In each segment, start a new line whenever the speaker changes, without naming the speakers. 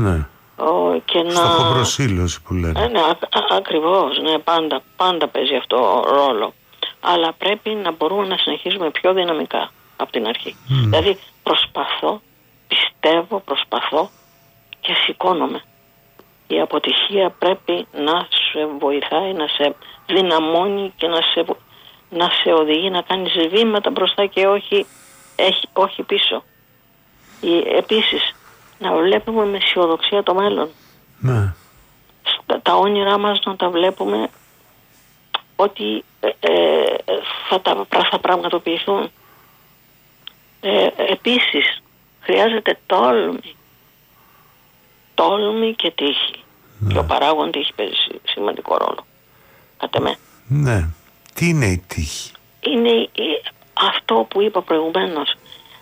Ναι. Στοχοπροσήλωση που λένε.
Ναι, ακριβώς, ναι, πάντα παίζει αυτό ρόλο. Αλλά πρέπει να μπορούμε να συνεχίζουμε πιο δυναμικά από την αρχή. Δηλαδή προσπαθώ και σηκώνομαι. Η αποτυχία πρέπει να σε βοηθάει, να σε δυναμώνει και να σε οδηγεί να κάνεις βήματα μπροστά και όχι πίσω. Επίσης, να βλέπουμε με αισιοδοξία το μέλλον.
Ναι.
Τα όνειρά μας να τα βλέπουμε ότι θα πραγματοποιηθούν. Επίσης, χρειάζεται τόλμη και τύχη.
Ναι.
Και ο παράγων τύχη παίζει σημαντικό ρόλο. Κατ' εμέ.
Ναι. Τι είναι η τύχη?
Είναι αυτό που είπα προηγουμένως.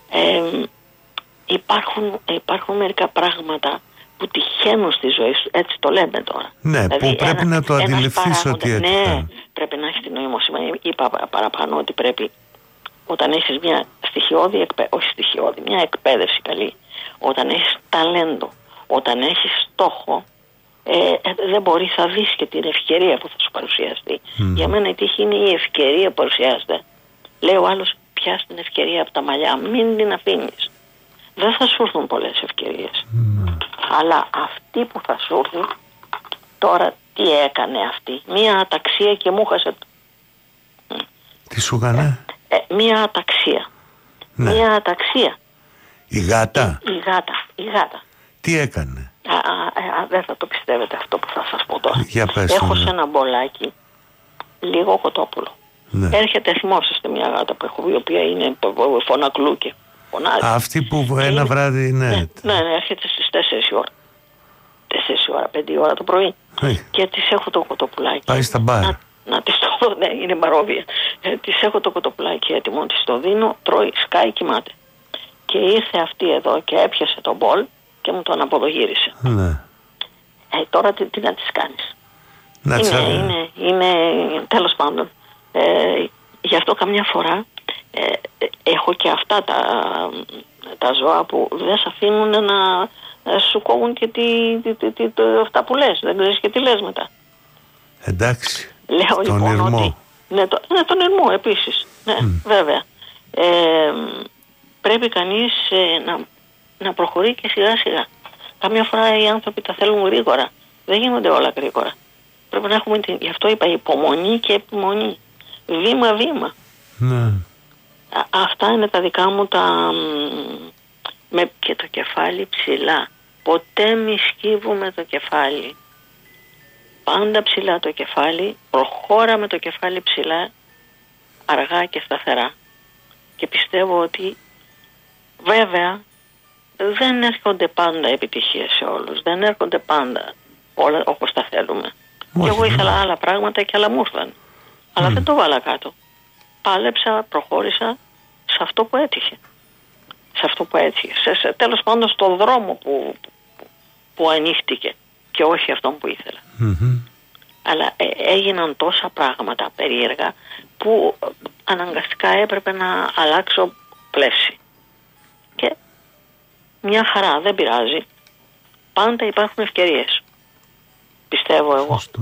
Υπάρχουν μερικά πράγματα που τυχαίνουν στη ζωή σου, έτσι το λέμε τώρα.
Ναι, δηλαδή, που πρέπει να το αντιληφθείς ότι έτσι.
Ναι, πρέπει να έχει την νοημοσύνη. Είπα παραπάνω ότι πρέπει, όταν έχεις μια μια εκπαίδευση καλή, όταν έχεις ταλέντο, όταν έχεις στόχο, δεν μπορεί, θα δεις και την ευκαιρία που θα σου παρουσιαστεί. Για μένα η τύχη είναι η ευκαιρία που παρουσιάζεται. Λέει ο άλλος, πιάσ' την ευκαιρία από τα μαλλιά, μην την αφήνεις. Δεν θα σου έρθουν πολλές ευκαιρίες. Αλλά αυτή που θα σου έρθει, τώρα τι έκανε αυτή? Μία αταξία και μου χάσε.
Τι σου έκανε?
Μία αταξία.
Ναι.
Μία αταξία.
Η γάτα.
Η γάτα.
Τι έκανε?
Δεν θα το πιστεύετε αυτό που θα σας πω τώρα.
Για πες.
Έχω σε ένα μπολάκι λίγο κοτόπουλο. Ναι. Έρχεται, θυμόσαστε μια γάτα που έχω, η οποία είναι φωνακλούκε.
Αυτή που ένα βράδυ, ναι.
Ναι, έρχεται στις 4 η ώρα. 4 η ώρα, 5 η ώρα το πρωί. Και της έχω το κοτοπουλάκι.
Πάει στα μπαρ.
Να της το δω, ναι, είναι μπαρόβια. Της έχω το κοτοπουλάκι έτοιμο, της το δίνω, τρώει, σκάει, κοιμάται. Και ήρθε αυτή εδώ και έπιασε τον μπολ και μου τον αποδογύρισε.
Ναι.
Τώρα τι να της κάνεις? Είναι τέλος πάντων. Γι' αυτό καμιά φορά έχω και αυτά τα ζώα που δεν σε αφήνουν να σου κόβουν και αυτά που λες. Δεν ξέρεις και τι λες μετά.
Εντάξει.
Λέω
τον
λοιπόν
ηρμό.
ότι... Ναι, τον ηρμό επίσης. Ναι, βέβαια. Πρέπει κανείς να προχωρεί και σιγά σιγά. Καμιά φορά οι άνθρωποι τα θέλουν γρήγορα. Δεν γίνονται όλα γρήγορα. Πρέπει να έχουμε, γι' αυτό είπα, υπομονή και επιμονή. Βήμα-βήμα.
Ναι.
Αυτά είναι τα δικά μου και το κεφάλι ψηλά. Ποτέ μη σκύβουμε το κεφάλι. Πάντα ψηλά το κεφάλι. Προχώρα με το κεφάλι ψηλά, αργά και σταθερά. Και πιστεύω ότι βέβαια δεν έρχονται πάντα επιτυχίες σε όλους. Δεν έρχονται πάντα όλα όπως τα θέλουμε. Και εγώ ήθελα άλλα πράγματα και άλλα μου ήρθαν. Αλλά δεν το βάλα κάτω. Πάλεψα, προχώρησα σε αυτό που έτυχε. Τέλος πάντων στον δρόμο που ανοίχτηκε και όχι αυτόν που ήθελα. Αλλά έγιναν τόσα πράγματα περίεργα που αναγκαστικά έπρεπε να αλλάξω πλεύση. Και μια χαρά, δεν πειράζει. Πάντα υπάρχουν ευκαιρίες. Πιστεύω εγώ.
Σωστό.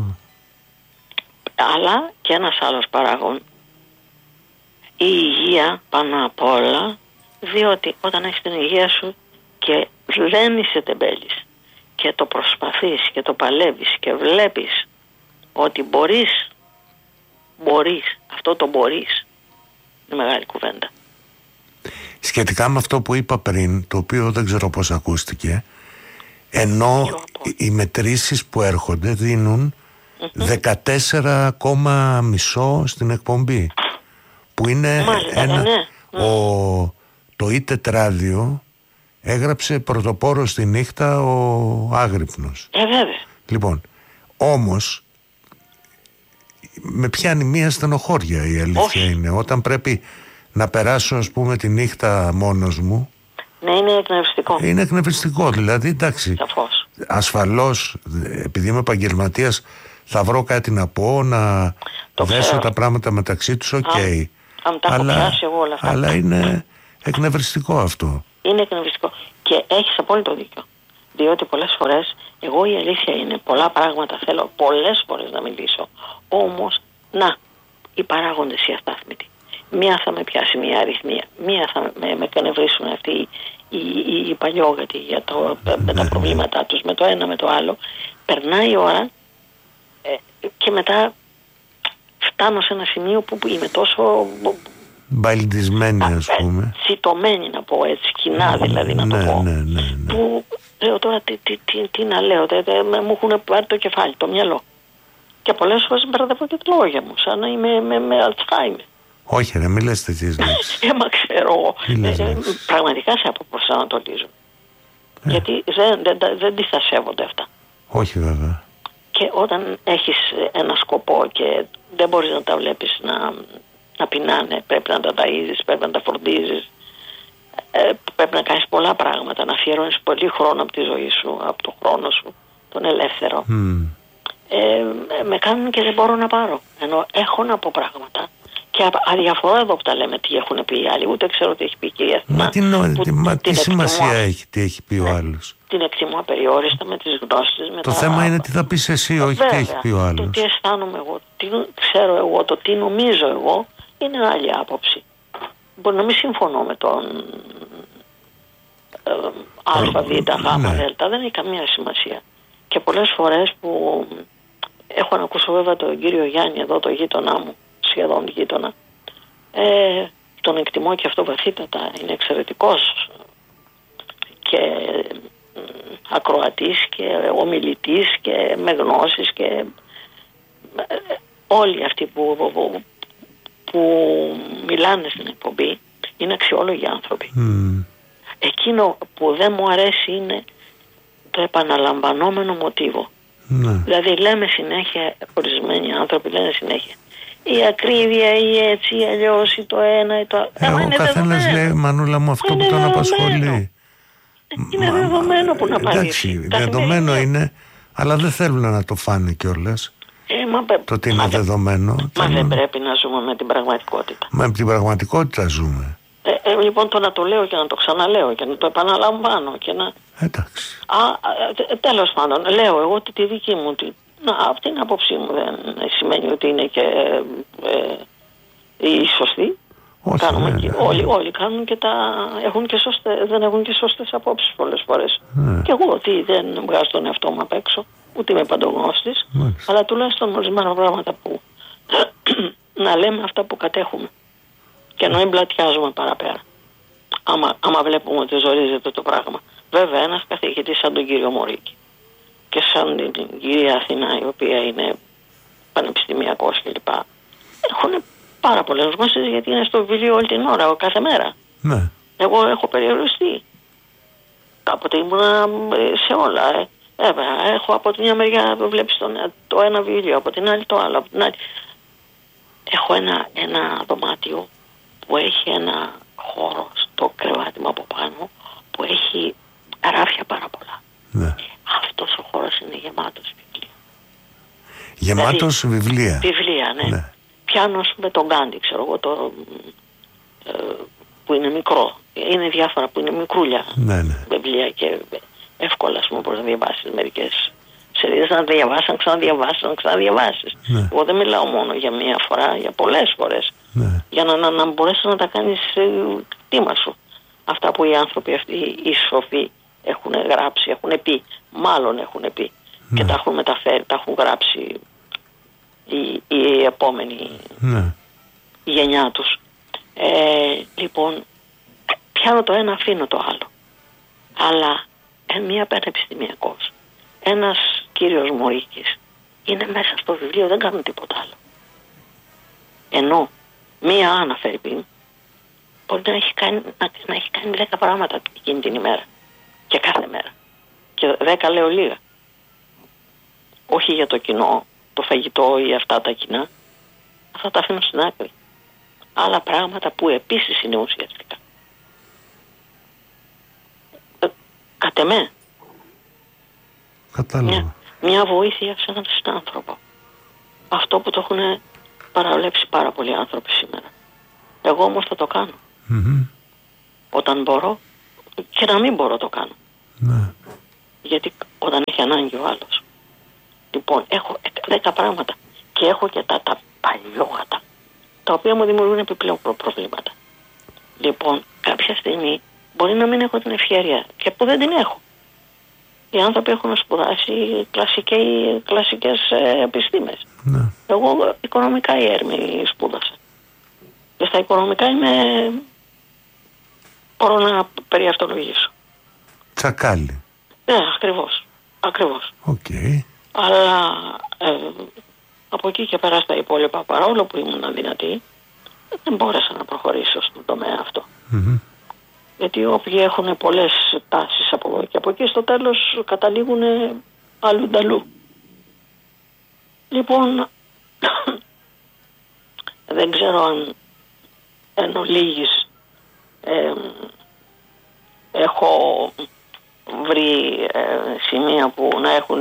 Αλλά και ένας άλλος παράγων. Η υγεία πάνω απ' όλα, διότι όταν έχεις την υγεία σου και δεν είσαι τεμπέλης και το προσπαθείς και το παλεύεις και βλέπεις ότι μπορείς, αυτό το μπορείς, είναι μεγάλη κουβέντα.
Σχετικά με αυτό που είπα πριν, το οποίο δεν ξέρω πώς ακούστηκε, ενώ οι μετρήσεις που έρχονται δίνουν 14,5 στην εκπομπή, που είναι το «Η τετράδιο» έγραψε πρωτοπόρο στη νύχτα ο Άγρυπνος.
Βέβαια.
Λοιπόν, όμως με πιάνει μία στενοχώρια η αλήθεια. Είναι όταν πρέπει να περάσω, ας πούμε, τη νύχτα μόνος μου.
Ναι, είναι εκνευριστικό.
Είναι εκνευριστικό, δηλαδή, εντάξει.
Σαφώς.
Ασφαλώς, επειδή είμαι επαγγελματίας, θα βρω κάτι να πω, να δέσω τα πράγματα μεταξύ τους, οκ.
Αν τα έχω πιάσει εγώ όλα αυτά.
Αλλά είναι εκνευριστικό αυτό.
Είναι εκνευριστικό. Και έχεις απόλυτο δίκιο. Διότι πολλές φορές, εγώ η αλήθεια είναι, πολλά πράγματα θέλω πολλές φορές να μιλήσω. Όμως, οι παράγοντες οι αστάθμητοι. Μία θα με πιάσει μια αριθμία, μία θα με κνευρίσουν αυτοί οι παλιόγατοι για τα προβλήματά τους με το ένα με το άλλο. Περνάει η ώρα και μετά φτάνω σε ένα σημείο που είμαι τόσο
μπαλντισμένη, ας πούμε,
τσιτωμένη, να πω έτσι, κοινά δηλαδή, να το πω, που λέω τώρα τι να λέω, μου έχουν πάρει το κεφάλι, το μυαλό, και πολλές φορές μπερδεύω και τα λόγια μου σαν να είμαι με Αλτσχάιμερ.
Όχι ρε, μη λες τέτοιες λέξεις.
Μα ξέρω, πραγματικά σε αποπροσανατολίζω. Γιατί δεν τι θα σέβονται αυτά.
Όχι βέβαια.
Και όταν έχεις ένα σκοπό και δεν μπορείς να τα βλέπεις να πεινάνε, πρέπει να τα ταΐζεις, πρέπει να τα φροντίζεις, πρέπει να κάνεις πολλά πράγματα, να αφιερώνεις πολύ χρόνο από τη ζωή σου, από το χρόνο σου, τον ελεύθερο. Με κάνουν και δεν μπορώ να πάρω, ενώ έχω να πω πράγματα. Και αδιαφορά εδώ που τα λέμε τι έχουν πει οι άλλοι, ούτε ξέρω τι έχει πει η κυρία Αθηνά.
Μα τι σημασία έχει τι έχει πει ο άλλος.
Την εκτιμώ απεριόριστα με τις γνώσεις.
Το θέμα είναι τι θα πεις εσύ, όχι τι έχει πει ο άλλος.
Το τι αισθάνομαι εγώ, τι ξέρω εγώ, το τι νομίζω εγώ, είναι άλλη άποψη. Μπορεί να μην συμφωνώ με τον α, β, γ, δ, δεν έχει καμία σημασία. Και πολλές φορές που έχω να ακούσω βέβαια τον κύριο Γιάννη εδώ, το γείτονά μου, σχεδόν γείτονα, τον εκτιμώ και αυτό βαθύτατα, είναι εξαιρετικός και ακροατής και ομιλητής και με γνώσεις και όλοι αυτοί που μιλάνε στην εκπομπή είναι αξιόλογοι άνθρωποι. Εκείνο που δεν μου αρέσει είναι το επαναλαμβανόμενο μοτίβο. Δηλαδή λέμε συνέχεια, ορισμένοι άνθρωποι λένε συνέχεια η ακρίβεια ή έτσι ή αλλιώς ή το ένα ή το άλλο.
Ο καθένας λέει, Μανούλα μου, αυτό που τον απασχολεί.
Είναι δεδομένο που να πάρει.
Εντάξει, δεδομένο είναι, αλλά δεν θέλουν να το φάνε κιόλας. Το ότι είναι δεδομένο.
Μα δεν πρέπει να ζούμε με την πραγματικότητα.
Με την πραγματικότητα ζούμε.
Λοιπόν, το να το λέω και να το ξαναλέω και να το επαναλαμβάνω και να...
Εντάξει.
Τέλος πάντων, λέω εγώ τη δική μου. Αυτή είναι η άποψή μου. Δεν σημαίνει ότι είναι και η σωστή. Όλοι κάνουν και έχουν και δεν έχουν και σωστές απόψεις πολλές φορές. Και εγώ ότι δεν βγάζω τον εαυτό μου απ' έξω, ούτε είμαι παντογνώστης, αλλά τουλάχιστον ορισμένα πράγματα που να λέμε αυτά που κατέχουμε και να μην πλατιάζουμε παραπέρα. Άμα βλέπουμε ότι ζορίζεται το πράγμα. Βέβαια, ένας καθηγητής σαν τον κύριο Μωρίκη και σαν την κυρία Αθηνά, η οποία είναι πανεπιστημιακός κλπ, έχουν πάρα πολλές γνώσεις γιατί είναι στο βιβλίο όλη την ώρα, κάθε μέρα.
Ναι.
Εγώ έχω περιοριστεί. Κάποτε ήμουνα σε όλα. Έχω από τη μια μεριά βλέπεις το ένα βιβλίο, από την άλλη το άλλο, από την άλλη. Έχω ένα δωμάτιο που έχει ένα χώρο στο κρεβάτι μου από πάνω που έχει ράφια πάρα πολλά.
Ναι.
Αυτός ο χώρος είναι γεμάτος βιβλία.
Γεμάτος δηλαδή, βιβλία.
Βιβλία, ναι. Πιάνω με τον Γκάντι, ξέρω εγώ, που είναι μικρό. Είναι διάφορα που είναι μικρούλια βιβλία και εύκολα, ας πούμε, μπορείς να διαβάσεις μερικές σελίδες, να διαβάσεις, να ξαναδιαβάσεις. Ναι. Εγώ δεν μιλάω μόνο για μία φορά, για πολλές φορές. Ναι. Για να μπορέσεις να τα κάνεις κτήμα σου. Αυτά που οι άνθρωποι αυτοί, οι σοφοί, έχουν γράψει, έχουν πει, μάλλον έχουν πει, και τα έχουν μεταφέρει, τα έχουν γράψει η επόμενη γενιά τους. Λοιπόν, πιάνω το ένα, αφήνω το άλλο. Αλλά μία πανεπιστημιακός, ένας κύριος Μωρίκης, είναι μέσα στο βιβλίο, δεν κάνουν τίποτα άλλο. Ενώ μία Άννα Φερρυπίν μπορεί να έχει κάνει 10 πράγματα εκείνη την ημέρα και κάθε μέρα. Και 10 λέω λίγα. Όχι για το κοινό, το φαγητό ή αυτά τα κοινά. Αυτά τα αφήνω στην άκρη. Άλλα πράγματα που επίσης είναι ουσιαστικά. Κατ' εμέ.
Κατάλαβα.
Μια βοήθεια σε έναν συνάνθρωπο. Αυτό που το έχουν παραβλέψει πάρα πολλοί άνθρωποι σήμερα. Εγώ όμως θα το κάνω. Όταν μπορώ και να μην μπορώ το κάνω. Γιατί όταν έχει ανάγκη ο άλλος. Λοιπόν, έχω 10 πράγματα και έχω και τα παλιόγατα, τα οποία μου δημιουργούν επιπλέον προβλήματα. Λοιπόν, κάποια στιγμή μπορεί να μην έχω την ευκαιρία και που δεν την έχω. Οι άνθρωποι έχουν σπουδάσει κλασικές επιστήμες.
Ναι.
Εγώ οικονομικά ιέρμη σπούδασα. Και στα οικονομικά μπορώ να περιαυτολογήσω.
Τσακάλι.
Ναι, ακριβώς.
Okay.
Αλλά από εκεί και πέρα στα υπόλοιπα, παρόλο που ήμουν αδυνατή, δεν μπόρεσα να προχωρήσω στον τομέα αυτό.
Mm-hmm.
Γιατί όποιοι έχουν πολλές τάσεις από εδώ και από εκεί, στο τέλος καταλήγουν αλλού. Λοιπόν, δεν ξέρω αν εν ολίγης έχω βρει σημεία που να έχουν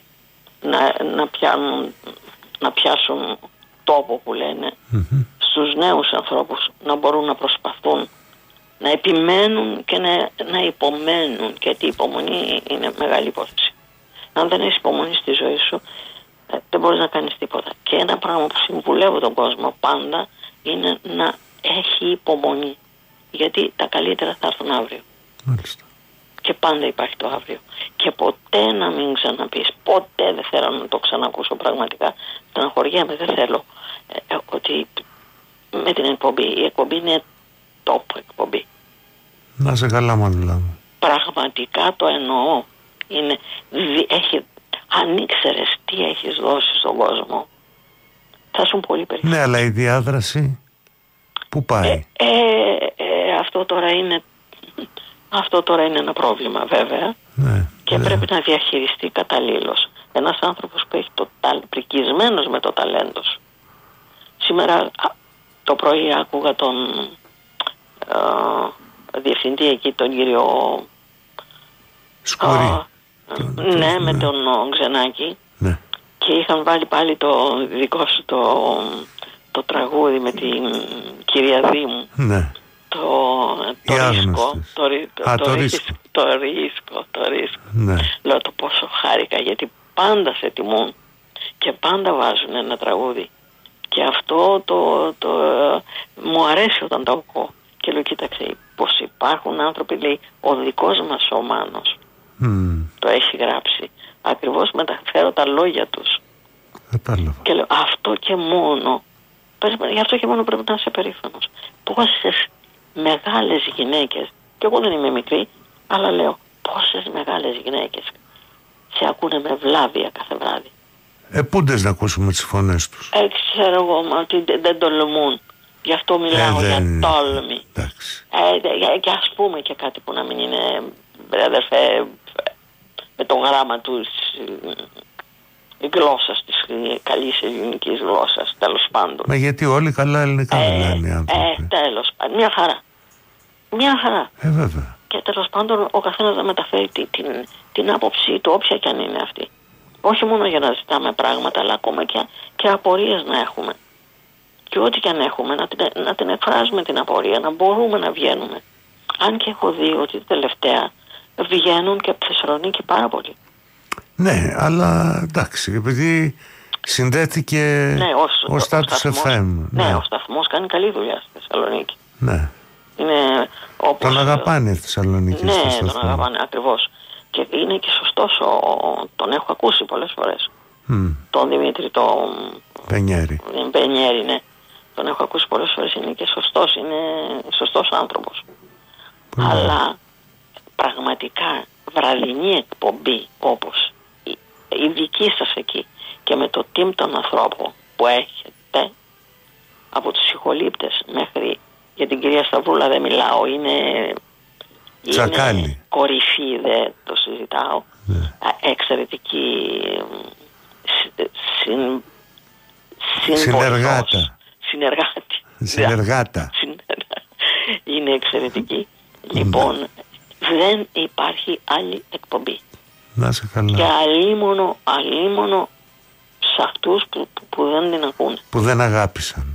να πιάσουν τόπο, που λένε, στους νέους ανθρώπους, να μπορούν να προσπαθούν να επιμένουν και να υπομένουν, γιατί η υπομονή είναι μεγάλη υπόθεση. Αν δεν έχεις υπομονή στη ζωή σου, δεν μπορείς να κάνεις τίποτα. Και ένα πράγμα που συμβουλεύω τον κόσμο πάντα είναι να έχει υπομονή, γιατί τα καλύτερα θα έρθουν αύριο.
Μάλιστα. Και
πάντα υπάρχει το αύριο. Και ποτέ να μην ξαναπείς, ποτέ δεν θέλω να το ξανακούσω πραγματικά. Στεναχωριέμαι, δεν θέλω ότι με την εκπομπή, η εκπομπή είναι top εκπομπή.
Να σε καλά, μάλλον μου.
Πραγματικά το εννοώ. Αν ήξερες τι έχεις δώσει στον κόσμο, θα ήσουν πολύ περίεργο.
Ναι, αλλά η διάδραση πού πάει?
Αυτό τώρα είναι ένα πρόβλημα, βέβαια.
Ναι,
και πρέπει να διαχειριστεί καταλήλως. Ένας άνθρωπος που έχει πρικισμένος με το ταλέντο σου. Σήμερα το πρωί άκουγα τον διευθυντή εκεί, τον κύριο
Σκουρί.
Ναι, με τον Ξενάκη.
Ναι.
Και είχαν βάλει πάλι το δικό σου το τραγούδι με την κυρία Δήμου.
Ναι.
Το ρίσκο.
Ναι.
Λέω το πόσο χάρηκα, γιατί πάντα σε τιμούν και πάντα βάζουν ένα τραγούδι. Και αυτό μου αρέσει όταν το ακούω. Και λέω, κοίταξε, πως υπάρχουν άνθρωποι, λέει, ο δικός μας ο Μάνος το έχει γράψει. Ακριβώς μεταφέρω τα λόγια τους. Και λέω, αυτό και μόνο, γι' αυτό και μόνο πρέπει να είσαι περήφανος. Πόσες μεγάλες γυναίκες, και εγώ δεν είμαι μικρή, αλλά λέω, πόσες μεγάλες γυναίκες σε ακούνε με βλάβεια κάθε βράδυ.
Πούντες να ακούσουμε τις φωνές τους.
Ξέρω εγώ, μα ότι δεν τολμούν. Γι' αυτό μιλάω για τόλμη. Και ας πούμε και κάτι που να μην είναι, αδερφέ, με το γράμμα του γλώσσας, της καλής ελληνικής γλώσσας, τέλος πάντων.
Μα γιατί όλοι καλά ελληνικά μιλάνε οι άνθρωποι.
Τέλος πάντων, μια χαρά.
Βέβαια.
Και τέλος πάντων ο καθένας να μεταφέρει την άποψή του, όποια κι αν είναι αυτή. Όχι μόνο για να ζητάμε πράγματα, αλλά ακόμα και απορίες να έχουμε. Και ό,τι κι αν έχουμε, να την εκφράζουμε την απορία, να μπορούμε να βγαίνουμε. Αν και έχω δει ότι τελευταία βγαίνουν και από τη Θεσσαλονίκη πάρα πολύ.
Ναι, αλλά εντάξει, επειδή συνδέθηκε ο Status FM.
Ναι, ο σταθμός κάνει καλή δουλειά στη Θεσσαλονίκη.
Ναι.
Είναι όπως,
τον αγαπάνε στη Θεσσαλονίκη.
Ναι, τον αγαπάνε ακριβώς. Και είναι και σωστός, τον έχω ακούσει πολλές φορές. Τον Δημήτρη, τον
Πενιέρη,
ναι. Τον έχω ακούσει πολλές φορές, είναι και σωστός, είναι σωστός άνθρωπος. Αλλά πραγματικά βραδινή εκπομπή όπως η δική σας εκεί και με το team των ανθρώπων που έχετε, από τους συγχολήπτες μέχρι, για την κυρία Σταυρούλα δεν μιλάω, είναι κορυφή, δεν το συζητάω. Εξαιρετική συνεργάτα. Είναι εξαιρετική. Λοιπόν, δεν υπάρχει άλλη εκπομπή.
Να σε καλά.
Και αλίμονο σε αυτούς που δεν την ακούνε.
Που δεν αγάπησαν.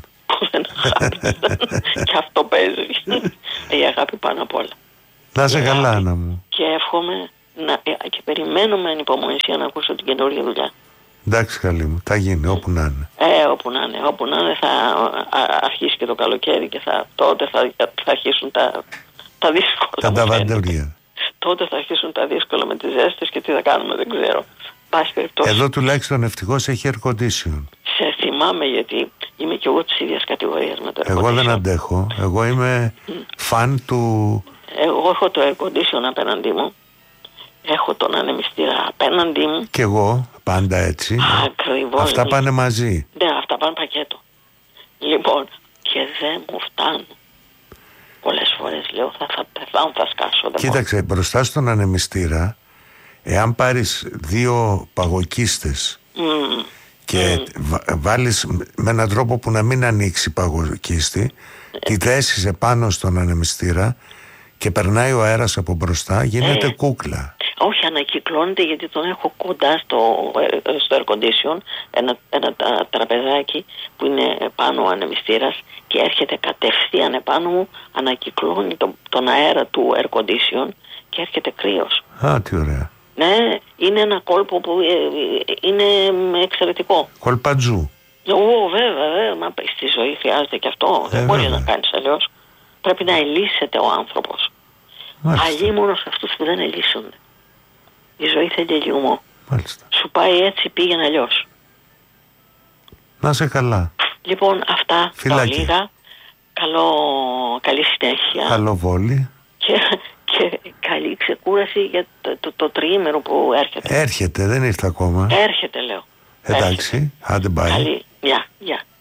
Και αυτό παίζει. Η αγάπη πάνω απ' όλα.
Να σε καλά, Άννα μου.
Και εύχομαι και περιμένω με ανυπομονησία να ακούσω την καινούργια δουλειά.
Εντάξει, καλή μου, θα γίνει όπου να είναι.
Όπου να είναι θα αρχίσει και το καλοκαίρι και τότε θα αρχίσουν τα δύσκολα.
Τα ταβαντέρια.
Τότε θα αρχίσουν τα δύσκολα με τις ζέστες και τι θα κάνουμε δεν ξέρω. Πάση περιπτώσει.
Εδώ τουλάχιστον ευτυχώς έχει air condition.
Σε θυμάμαι γιατί είμαι κι εγώ της ίδιας κατηγορίας με το air condition.
Εγώ δεν αντέχω. Εγώ είμαι φαν του...
Εγώ έχω το air condition απέναντί μου. Έχω τον ανεμιστήρα απέναντί μου.
Κι εγώ πάντα έτσι.
Ακριβώς.
Αυτά πάνε μαζί.
Ναι, αυτά πάνε πακέτο. Λοιπόν, και δεν μου φτάνουν. Πολλές φορές λέω θα πεθάνω, θα σκάσω.
Κοίταξε, μπροστά στον ανεμιστήρα, εάν πάρεις 2 παγοκίστες και βάλεις με έναν τρόπο που να μην ανοίξει παγοκίστη, τη θέσεις επάνω στον ανεμιστήρα και περνάει ο αέρας από μπροστά, γίνεται κούκλα.
Όχι, ανακυκλώνεται γιατί τον έχω κοντά στο air condition, ένα τραπεζάκι που είναι πάνω ο ανεμιστήρας και έρχεται κατευθείαν επάνω μου, ανακυκλώνει τον αέρα του air condition και έρχεται κρύος.
Α, τι ωραία.
Ναι, είναι ένα κόλπο που είναι εξαιρετικό.
Κολπατζού.
Βέβαια, μα στη ζωή χρειάζεται και αυτό. Δεν μπορεί να κάνεις αλλιώς. Πρέπει να ελύσεται ο άνθρωπος. Αλλή μόνο σε αυτούς που δεν ελύσονται. Η ζωή θέλει ελιουμό.
Μάλιστα.
Σου πάει έτσι, πήγαινε αλλιώς.
Να σε καλά.
Λοιπόν, αυτά
Φιλάκι.
τα λίγα. Καλή συνέχεια.
Καλό βόλι.
Και καλή ξεκούραση για το τριήμερο που έρχεται.
Έρχεται, δεν ήρθε ακόμα.
Έρχεται, λέω.
Εντάξει, άντε πάει.
Καλή, γεια.